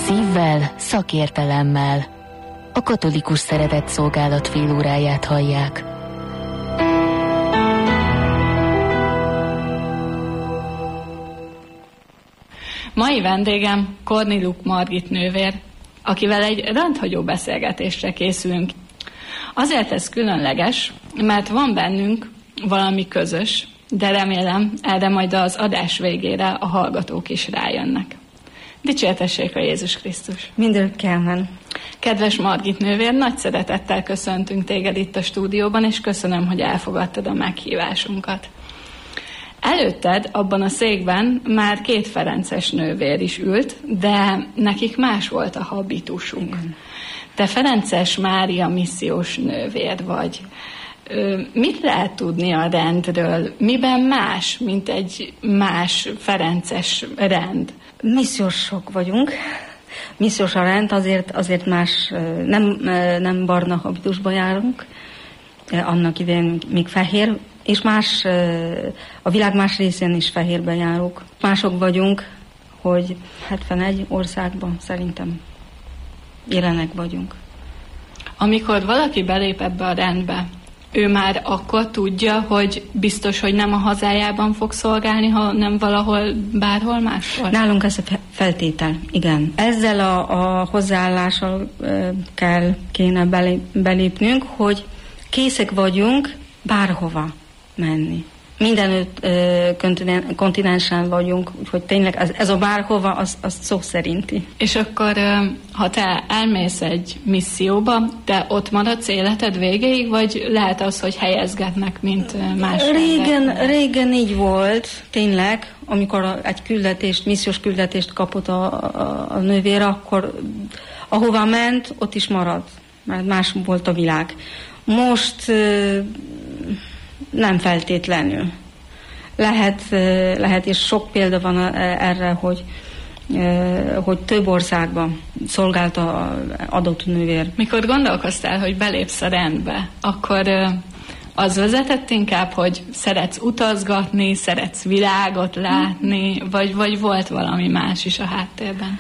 Szívvel, szakértelemmel. A Katolikus Szeretetszolgálat félóráját hallják. Mai vendégem Korniluk Margit nővér, akivel egy rendhagyó beszélgetésre készülünk. Azért ez különleges, mert van bennünk valami közös, de remélem, erre majd az adás végére a hallgatók is rájönnek. Dicsértessék a Jézus Krisztus! Mindörökkelmen! Kedves Margit nővér, nagy szeretettel köszöntünk téged itt a stúdióban, és köszönöm, hogy elfogadtad a meghívásunkat. Előtted abban a székben már 2 ferences nővér is ült, de nekik más volt a habitusuk. Igen. Te Ferences Mária missziós nővér vagy. Mit lehet tudni a rendről? Miben más, mint egy más ferences rend? Missziósok vagyunk. Missziós a rend, azért más, nem barna habitusba járunk, annak idején még fehér, és más, a világ más részén is fehérben járunk. Mások vagyunk, hogy 71 országban szerintem jelenek vagyunk. Amikor valaki belép ebbe a rendbe, ő már akkor tudja, hogy biztos, hogy nem a hazájában fog szolgálni, hanem valahol, bárhol máshol? Nálunk ez a feltétel, igen. Ezzel a hozzáállással kéne belépnünk, hogy készek vagyunk bárhova menni. Mindenütt kontinensen vagyunk, úgyhogy tényleg ez a bárhova, az szó szerinti. És akkor, ha te elmész egy misszióba, te ott maradsz életed végéig, vagy lehet az, hogy helyezgetnek, mint más? Régen így volt, tényleg, amikor egy missziós küldetést kapott a nővér, akkor ahova ment, ott is maradt, mert más volt a világ. Most nem feltétlenül. Lehet, és sok példa van erre, hogy több országban szolgált az adott nővér. Mikor gondolkoztál, hogy belépsz a rendbe, akkor az vezetett inkább, hogy szeretsz utazgatni, szeretsz világot látni, vagy volt valami más is a háttérben?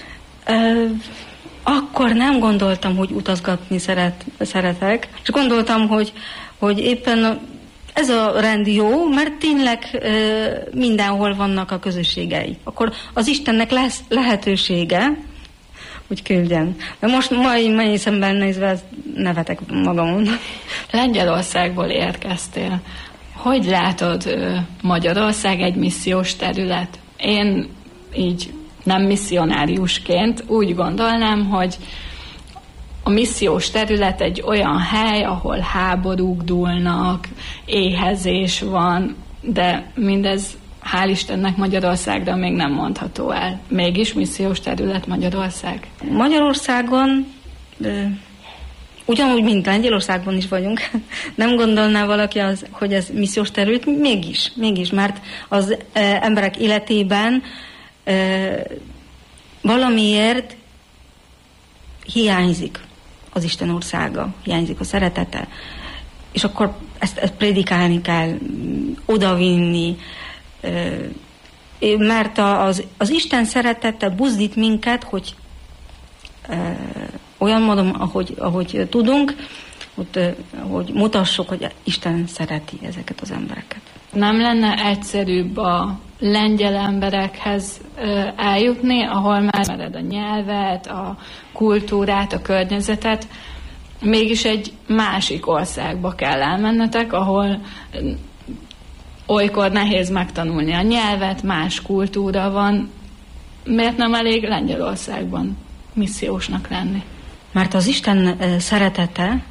Akkor nem gondoltam, hogy utazgatni szeretek, és gondoltam, hogy éppen ez a rend jó, mert tényleg mindenhol vannak a közösségei. Akkor az Istennek lesz lehetősége, hogy küldjen. De most mai szemben nézve nevetek magamon. Lengyelországból érkeztél. Hogy látod, Magyarország egy missziós terület? Én így nem misszionáriusként úgy gondolnám, hogy a missziós terület egy olyan hely, ahol háborúk dúlnak, éhezés van, de mindez hál' Istennek Magyarországra még nem mondható el. Mégis missziós terület Magyarország? Magyarországon, ugyanúgy, mint Lengyelországban is vagyunk, nem gondolná valaki, hogy ez missziós terület, mégis, mert az emberek életében valamiért hiányzik az Isten országa, hiányzik a szeretete, és akkor ezt prédikálni kell, odavinni, mert az Isten szeretete buzdít minket, hogy olyan módon, ahogy tudunk, hogy mutassuk, hogy Isten szereti ezeket az embereket. Nem lenne egyszerűbb a lengyel emberekhez eljutni, ahol már ismered a nyelvet, a kultúrát, a környezetet, mégis egy másik országba kell elmennetek, ahol olykor nehéz megtanulni a nyelvet, más kultúra van. Miért nem elég Lengyelországban missziósnak lenni? Mert az Isten szeretete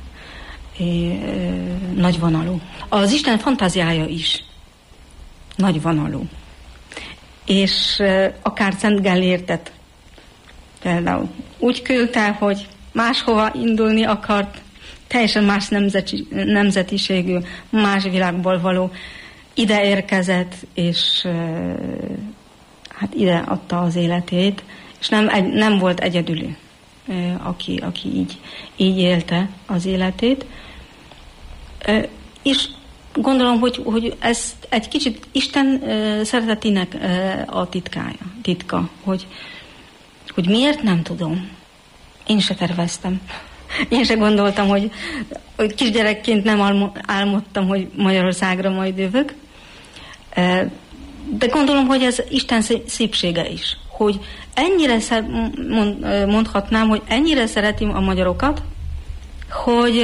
nagyvonalú. Az Isten fantáziája is nagyvonalú. És akár Szent Gellértet például úgy küldte, hogy máshova indulni akart, teljesen más nemzetiségű, más világból való, ide érkezett, és hát ide adta az életét, és nem volt egyedüli, aki így élte az életét. És gondolom, hogy ez egy kicsit Isten szeretetének a titka, hogy Hogy miért, nem tudom. Én se terveztem. Én se gondoltam, hogy kisgyerekként nem álmodtam, hogy Magyarországra majd jövök. De gondolom, hogy ez Isten szépsége is. Hogy ennyire mondhatnám, hogy ennyire szeretem a magyarokat, hogy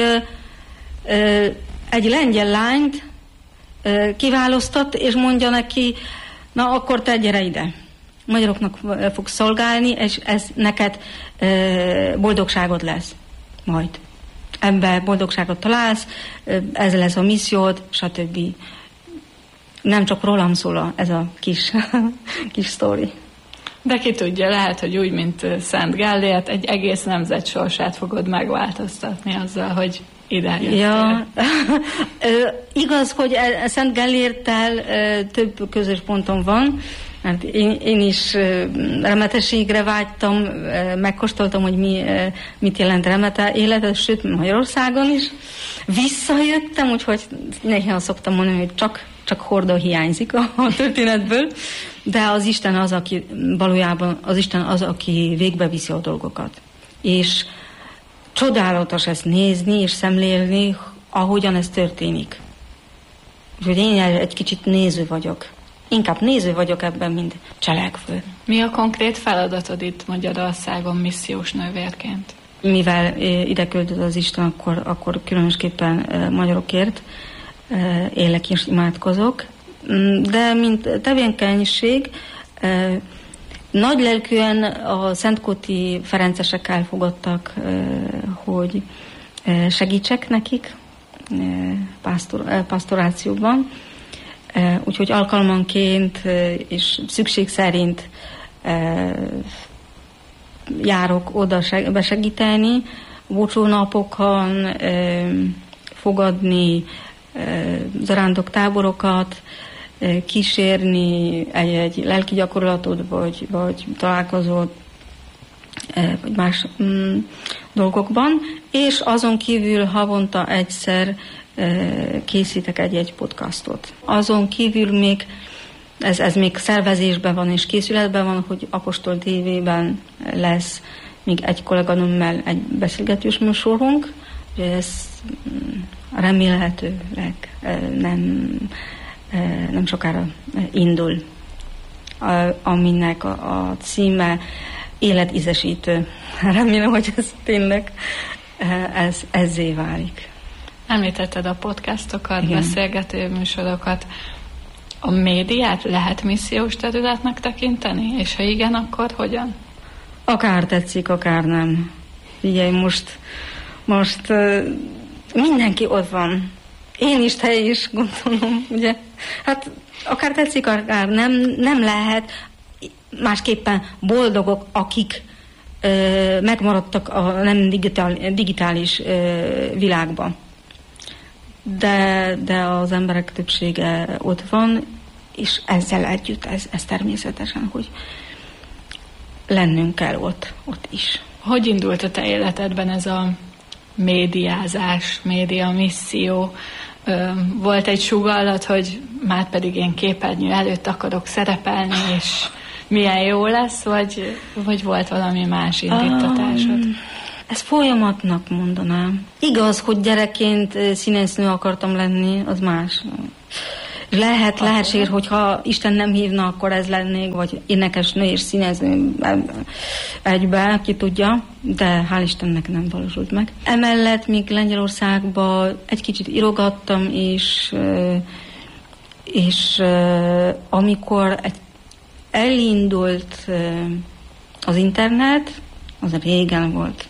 egy lengyel lányt kiválasztott, és mondja neki, na akkor te gyere ide. Magyaroknak fog szolgálni, és ez neked boldogságod lesz majd. Ebben boldogságot találsz, ez lesz a missziód, stb. Nem csak rólam szól ez a kis sztori. De ki tudja, lehet, hogy úgy, mint Szent Gellért, egy egész nemzet sorsát fogod megváltoztatni azzal, hogy ide jöttél. Ja, igaz, hogy Szent Gellérttel több közös pontom van, mert én is remetességre vágytam, megkóstoltam, hogy mit jelent remete életet, sőt Magyarországon is. Visszajöttem, úgyhogy néha szoktam mondani, hogy csak hordó hiányzik a történetből, de az Isten az, aki valójában az Isten az, aki végbeviszi a dolgokat. És csodálatos ezt nézni és szemlélni, ahogyan ez történik. Úgyhogy én egy kicsit néző vagyok. Inkább néző vagyok ebben, mint cselekvő. Mi a konkrét feladatod itt Magyarországon missziós nővérként? Mivel ide küldött az Isten, akkor különösképpen magyarokért élek és imádkozok. De mint tevékenység, nagy lelkűen a Szentkúti ferencesek elfogadtak, hogy segítsek nekik pastorációban. Úgyhogy alkalmanként és szükség szerint járok oda besegíteni, búcsúnapokon fogadni, zarándoktáborokat, kísérni egy lelki gyakorlatot, vagy találkozót, vagy más dolgokban, és azon kívül havonta egyszer készítek egy podcastot. Azon kívül még ez még szervezésben van és készületben van, hogy Apostol TV-ben lesz még egy kolléganőmmel egy beszélgetős műsorunk, ez remélhetőleg nem sokára indul, aminek a címe életízesítő. Remélem, hogy ez tényleg ezzé válik. Említetted a podcastokat, beszélgető műsorokat. A médiát lehet missziós területnek tekinteni? És ha igen, akkor hogyan? Akár tetszik, akár nem. Figyelj, most mindenki ott van. Én is, te is, gondolom, ugye? Hát akár tetszik, akár nem lehet másképpen boldogok, akik megmaradtak a nem digitális világban. De az emberek többsége ott van, és ezzel együtt, ez természetesen, hogy lennünk kell ott is. Hogy indult a te életedben ez a médiázás, média misszió? Volt egy sugallat, hogy már pedig én képernyő előtt akarok szerepelni, és milyen jó lesz, vagy volt valami más indítatásod? Ez folyamatnak mondanám. Igaz, hogy gyerekként színésznő akartam lenni, az más. Lehetséges, hogyha Isten nem hívna, akkor ez lennék, vagy énekesnő és színésznő egybe, ki tudja, de hál' Istennek nem valósult meg. Emellett még Lengyelországban egy kicsit írogattam, és amikor elindult az internet, az régen volt,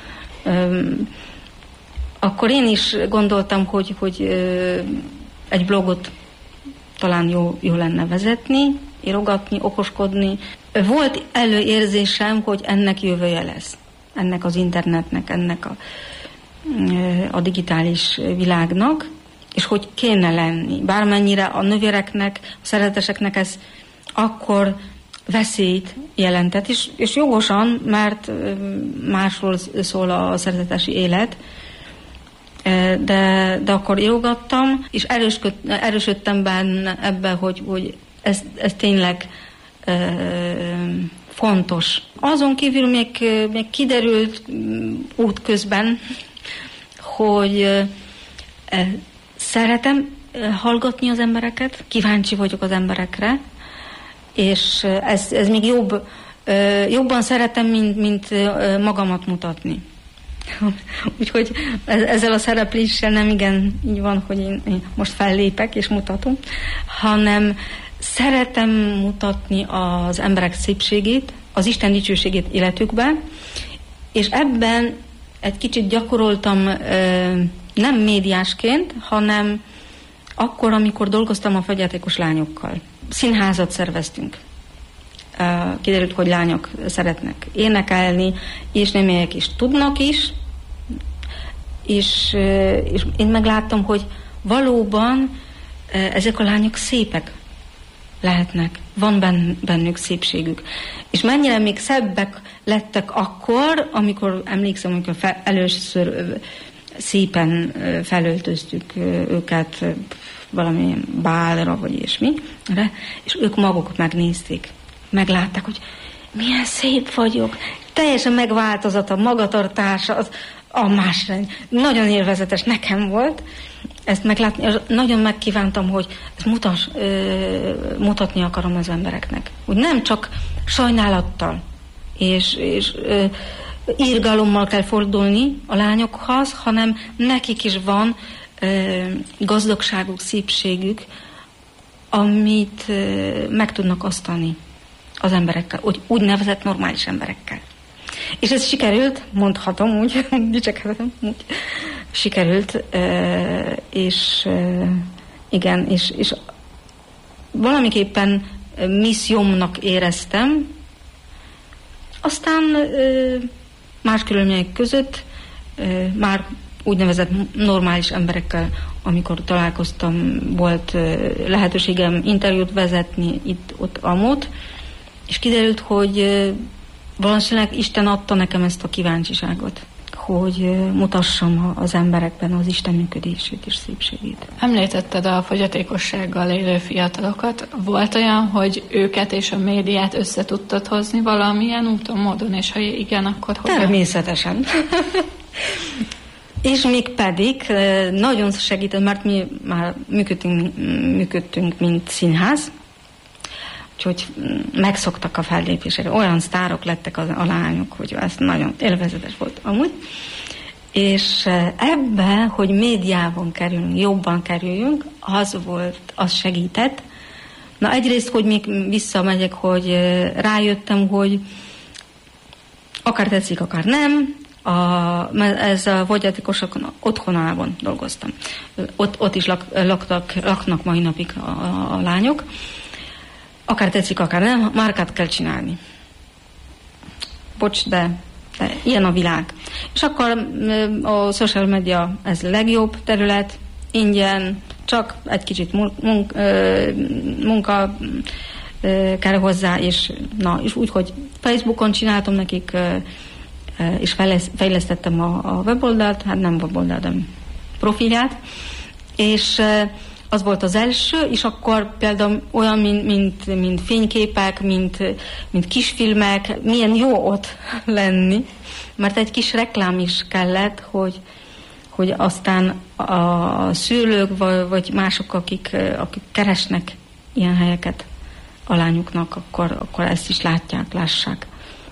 akkor én is gondoltam, hogy egy blogot talán jó lenne vezetni, írogatni, okoskodni. Volt előérzésem, hogy ennek jövője lesz. Ennek az internetnek, ennek a digitális világnak, és hogy kéne lenni. Bármennyire a nővéreknek, a szereteseknek ez akkor veszélyt jelentett, és jogosan, mert másról szól a szeretetesi élet, de akkor írogattam, és erősödtem benne ebbe, hogy ez tényleg fontos. Azon kívül még kiderült útközben, hogy szeretem hallgatni az embereket, kíváncsi vagyok az emberekre, és ez még jobban szeretem, mint magamat mutatni. Úgyhogy ezzel a szerepléssel nem igen így van, hogy én most fellépek és mutatom, hanem szeretem mutatni az emberek szépségét, az Isten dicsőségét életükbe, és ebben egy kicsit gyakoroltam nem médiásként, hanem akkor, amikor dolgoztam a fogyatékos lányokkal. Színházat szerveztünk. Kiderült, hogy lányok szeretnek énekelni, és némelyek is tudnak is, és én megláttam, hogy valóban ezek a lányok szépek lehetnek, van bennük szépségük. És mennyire még szebbek lettek akkor, amikor emlékszem, amikor először szépen felöltöztük őket valamilyen bálra, vagy ilyesmi, és ők maguk megnézték. Meglátták, hogy milyen szép vagyok. Teljesen megváltozott a magatartása, a másrend. Nagyon élvezetes nekem volt ezt meglátni. Nagyon megkívántam, hogy ezt mutatni akarom az embereknek. Hogy nem csak sajnálattal és irgalommal kell fordulni a lányokhoz, hanem nekik is van gazdagságuk, szépségük, amit meg tudnak osztani az emberekkel, úgynevezett normális emberekkel. És ez sikerült, mondhatom úgy, dicsekedhetem, úgy sikerült, és igen, és valamiképpen missziómnak éreztem, aztán más körülmények között már úgynevezett normális emberekkel, amikor találkoztam, volt lehetőségem interjút vezetni itt-ott, amott, és kiderült, hogy valószínűleg Isten adta nekem ezt a kíváncsiságot, hogy mutassam az emberekben az Isten működését és szépségét. Említetted a fogyatékossággal élő fiatalokat. Volt olyan, hogy őket és a médiát össze tudtad hozni valamilyen úton, módon, és ha igen, akkor hogyan? Természetesen. És még pedig nagyon segített, mert mi már működtünk, mint színház, úgyhogy megszoktak a fellépésre. Olyan sztárok lettek a lányok, hogy ez nagyon élvezetes volt amúgy. És ebben, hogy médiában kerülünk, jobban kerüljünk, az segített. Na egyrészt, hogy még visszamegyek, hogy rájöttem, hogy akár tetszik, akár nem, ez a fogyatékosok otthonában dolgoztam. Ott is laknak mai napig a lányok. Akár tetszik, akár nem, márkát kell csinálni. Bocs, de ilyen a világ. És akkor a social media ez a legjobb terület, ingyen, csak egy kicsit munka kell hozzá, és úgy, hogy Facebookon csináltam nekik, és fejlesztettem a weboldalt, hát nem weboldalt, de profilját, és az volt az első, és akkor például olyan, mint fényképek, mint kisfilmek, milyen jó ott lenni, mert egy kis reklám is kellett, hogy aztán a szülők, vagy mások, akik keresnek ilyen helyeket a lányoknak, akkor ezt is lássák.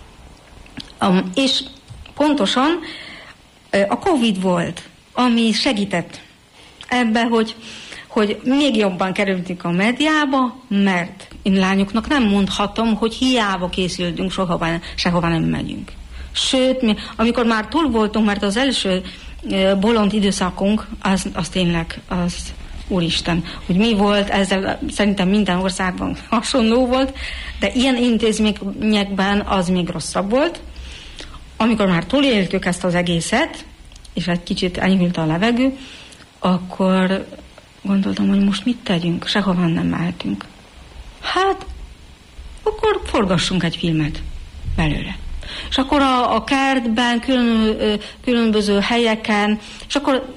És pontosan a Covid volt, ami segített ebbe, hogy még jobban kerültünk a médiába, mert én lányoknak nem mondhatom, hogy hiába készültünk, sehova nem megyünk. Sőt, amikor már túl voltunk, mert az első bolond időszakunk, az tényleg, az Úristen, hogy mi volt, ezzel szerintem minden országban hasonló volt, de ilyen intézményekben az még rosszabb volt. Amikor már túléltük ezt az egészet, és egy kicsit enyhült a levegő, akkor gondoltam, hogy most mit tegyünk, sehova nem mehetünk. Hát, akkor forgassunk egy filmet belőle. És akkor a kertben, különböző helyeken, és akkor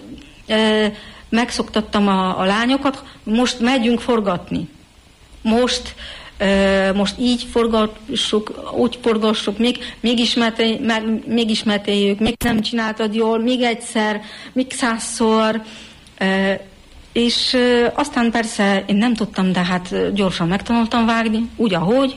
megszoktattam a lányokat, most megyünk forgatni. Most most így forgassuk, úgy forgassuk, még ismerteljük, még nem csináltad jól, még egyszer, még 100-szor, és aztán persze én nem tudtam, de hát gyorsan megtanultam vágni, úgy ahogy.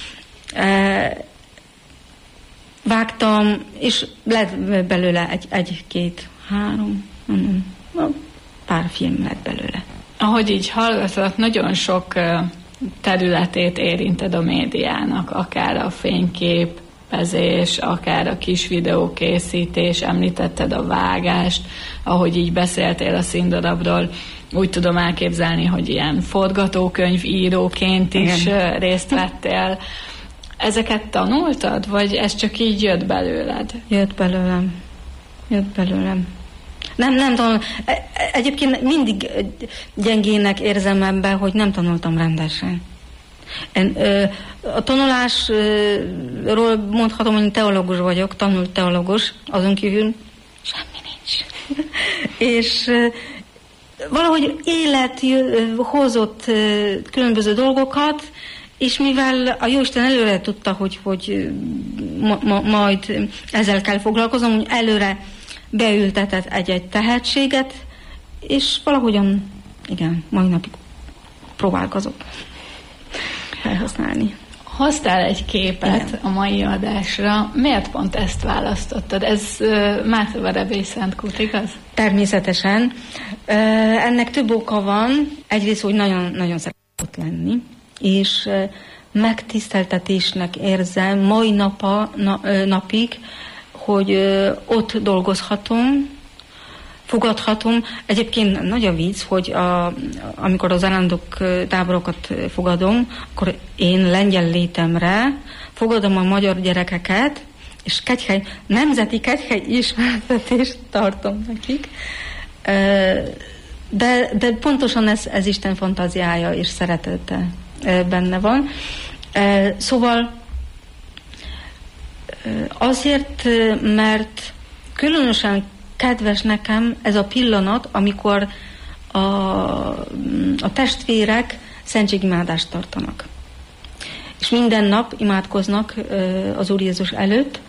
Vágtam, és lett belőle egy-két, három, pár film lett belőle. Ahogy így hallgatott, nagyon sok területét érinted a médiának, akár a fényképezés, akár a kis videókészítés, említetted a vágást, ahogy így beszéltél a színdarabról, úgy tudom elképzelni, hogy ilyen forgatókönyvíróként is részt vettél. Ezeket tanultad, vagy ez csak így jött belőled? Jött belőlem. Nem tanultam. Egyébként mindig gyengének érzem ebben, hogy nem tanultam rendesen. A tanulásról mondhatom, hogy teológus vagyok, tanult teológus, azon kívül semmi nincs. És valahogy élet hozott különböző dolgokat, és mivel a Jóisten előre tudta, hogy majd ezzel kell foglalkoznom, hogy előre beültetett egy tehetséget, és valahogyan, igen, mai napig próbálkozok felhasználni. Hoztál egy képet, igen, a mai adásra. Miért pont ezt választottad? Ez Mátraverebély Szentkút, igaz? Természetesen. Ennek több oka van. Egyrészt, hogy nagyon szeretett lenni, és megtiszteltetésnek érzem mai napig, hogy ott dolgozhatom, fogadhatom. Egyébként nagy a vicc, hogy amikor az állandók táborokat fogadom, akkor én lengyel létemre fogadom a magyar gyerekeket, és nemzeti Kegyhely ismertetést tartom nekik. De pontosan ez Isten fantáziája és szeretete benne van. Szóval azért, mert különösen kedves nekem ez a pillanat, amikor a testvérek szentségimádást tartanak. És minden nap imádkoznak az Úr Jézus előtt,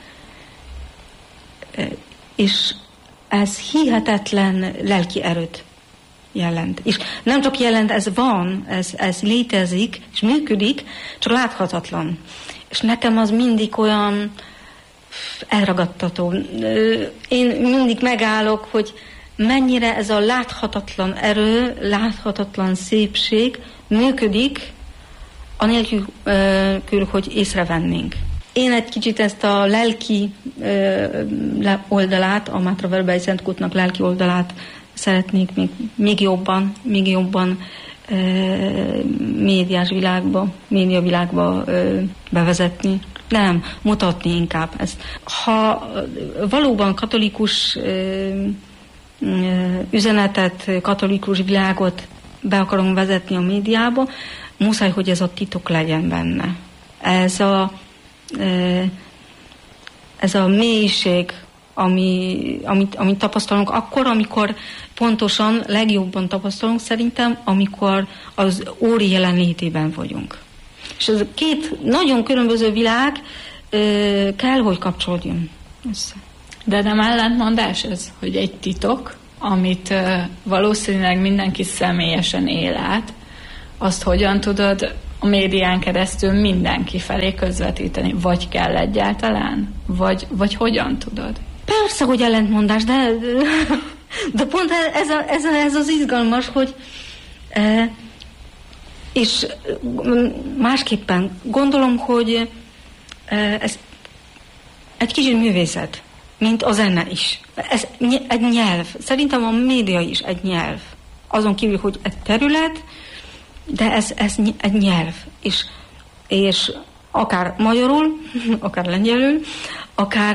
és ez hihetetlen lelki erőt jelent. És nem csak jelent, ez van, ez létezik, és működik, csak láthatatlan. És nekem az mindig olyan elragadtató. Én mindig megállok, hogy mennyire ez a láthatatlan erő, láthatatlan szépség működik, anélkül, hogy észrevennénk. Én egy kicsit ezt a lelki oldalát, a Mátraverebély Szentkútnak lelki oldalát szeretnék még jobban médiavilágba bevezetni. Nem, mutatni inkább ezt. Ha valóban katolikus üzenetet, katolikus világot be akarom vezetni a médiába, muszáj, hogy ez a titok legyen benne. Ez a mélység, amit tapasztalunk akkor, amikor pontosan legjobban tapasztalunk szerintem, amikor az Úr jelenlétében vagyunk. És ez két nagyon különböző világ kell, hogy kapcsolódjon össze. De nem ellentmondás ez, hogy egy titok, amit valószínűleg mindenki személyesen él át, azt hogyan tudod a médián keresztül mindenki felé közvetíteni? Vagy kell egyáltalán? Vagy hogyan tudod? Persze, hogy ellentmondás, de pont ez az izgalmas, hogy és másképpen gondolom, hogy ez egy kicsit művészet, mint a zene is. Ez egy nyelv. Szerintem a média is egy nyelv. Azon kívül, hogy egy terület, de ez egy nyelv. És akár magyarul, akár lengyelül, akár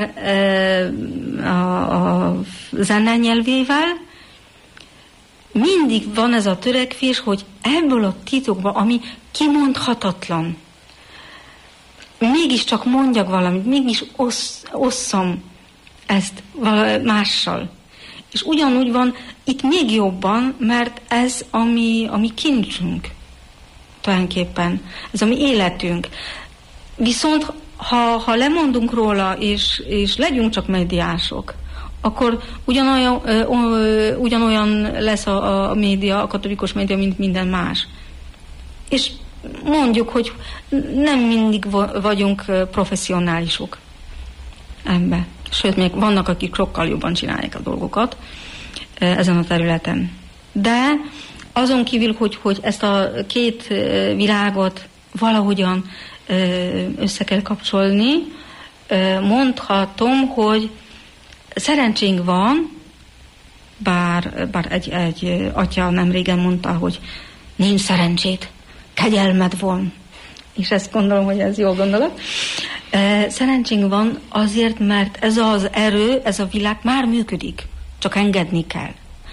a zene nyelvével, mindig van ez a törekvés, hogy ebből a titokból, ami kimondhatatlan, mégiscsak mondjak valamit, mégis osszam ezt mással. És ugyanúgy van itt még jobban, mert ez a mi kincsünk. tulajdonképpen. Ez a mi életünk. Viszont ha lemondunk róla, és legyünk csak médiások, akkor ugyanolyan lesz a média, a katolikus média, mint minden más. És mondjuk, hogy nem mindig vagyunk professzionálisok ebbe. Sőt, még vannak, akik sokkal jobban csinálják a dolgokat ezen a területen. De azon kívül, hogy ezt a két világot valahogyan össze kell kapcsolni, mondhatom, hogy szerencsénk van, bár egy atya nem régen mondta, hogy nincs szerencsét, kegyelmed van. És ezt gondolom, hogy ez jó gondolat. Szerencsénk van azért, mert ez az erő, ez a világ már működik. Csak engedni kell.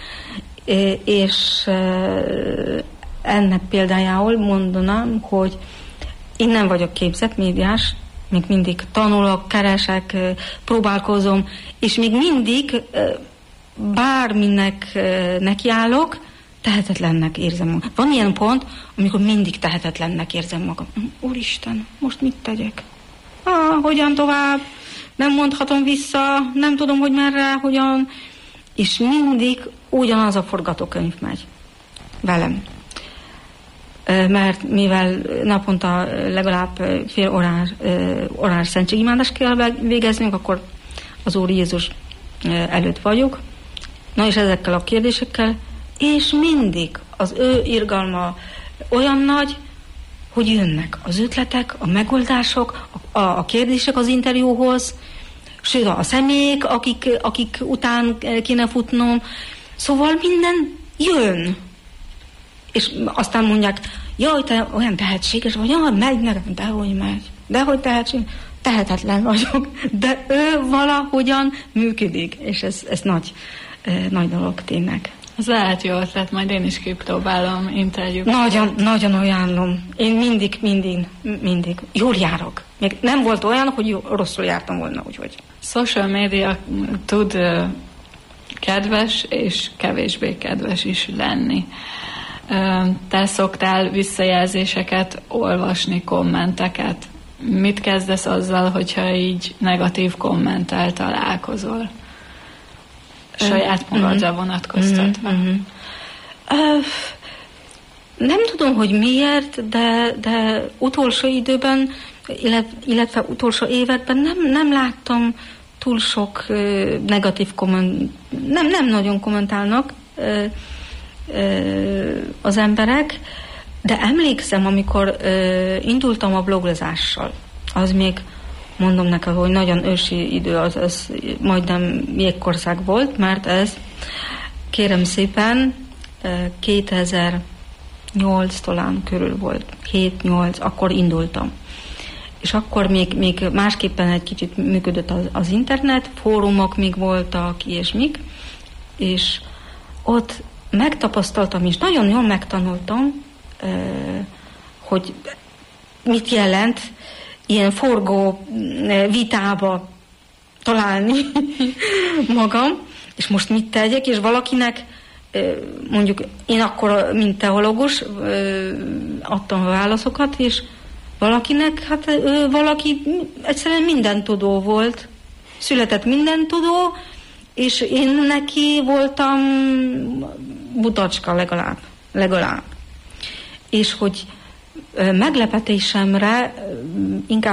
És ennek példájául mondanám, hogy én nem vagyok képzett médiás, még mindig tanulok, keresek, próbálkozom, és még mindig bárminek nekiállok, tehetetlennek érzem magam. Van ilyen pont, amikor mindig tehetetlennek érzem magam. Úristen, most mit tegyek? Hogyan tovább? Nem mondhatom vissza, nem tudom, hogy merre, hogyan. És mindig ugyanaz a forgatókönyv megy velem. Mert mivel naponta legalább fél órás szentségimádást kell végeznünk, akkor az Úr Jézus előtt vagyok. Na és ezekkel a kérdésekkel, és mindig az ő irgalma olyan nagy, hogy jönnek az ötletek, a megoldások, a kérdések az interjúhoz, sőt a személyek, akik után kéne futnom. Szóval minden jön. És aztán mondják, jaj, te olyan tehetséges vagy, jaj, megy nekem, dehogy megy, dehogy tehetséges, tehetetlen vagyok, de ő valahogyan működik, és ez nagy dolog tényleg. Ez lehet jó ötlet, majd én is kipróbálom interjút. Nagyon ajánlom. Én mindig jól járok. Még nem volt olyan, hogy rosszul jártam volna, úgyhogy. Social media tud kedves és kevésbé kedves is lenni. Te szoktál visszajelzéseket olvasni, kommenteket. Mit kezdesz azzal, hogyha így negatív kommenttel találkozol? Saját magadra vonatkoztatva. Nem tudom, hogy miért, de utolsó időben, illetve utolsó években nem láttam túl sok negatív komment. Nem nagyon kommentálnak az emberek, de emlékszem, amikor indultam a blogozással, az még mondom neked, hogy nagyon ősi idő, az majdnem jégkorszak volt, mert ez, kérem szépen, 2008 talán körül volt, 7-8, akkor indultam. És akkor még másképpen egy kicsit működött az internet, fórumok még voltak, ilyesmik, és ott megtapasztaltam, és nagyon jól megtanultam, hogy mit jelent ilyen forgó vitába találni magam, és most mit tegyek, és valakinek, mondjuk én akkor, mint teológus, adtam a válaszokat, és valakinek, hát valaki egyszerűen mindentudó volt, született mindentudó, és én neki voltam butacska legalább. És hogy meglepetésemre inkább